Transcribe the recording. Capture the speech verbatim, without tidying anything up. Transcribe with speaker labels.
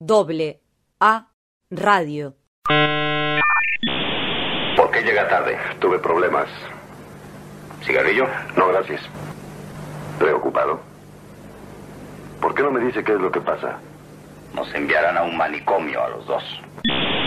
Speaker 1: Doble A Radio.
Speaker 2: ¿Por qué llega tarde?
Speaker 3: Tuve problemas.
Speaker 2: ¿Cigarrillo?
Speaker 3: No, gracias. Preocupado. ¿Por qué no me dice qué es lo que pasa?
Speaker 2: Nos enviarán a un manicomio a los dos.